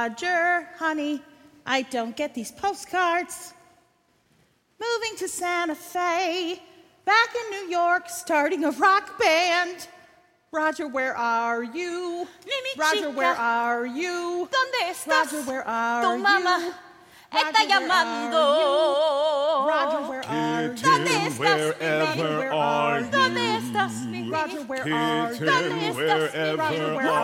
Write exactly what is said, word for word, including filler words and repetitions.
Roger, honey, I don't get these postcards. Moving to Santa Fe, back in New York, starting a rock band. Roger, where are you? Mi Roger, chica, where are you? ¿Dónde estás? Roger, where are Tu mamá you? está Roger, where llamando. are you? Roger, where are you? ¿Dónde estás, mi Roger, rey? where are are you? you? ¿Dónde estás, mi rey? Roger, where are you? Kitten, ¿Dónde estás, mi wherever rey? Roger, where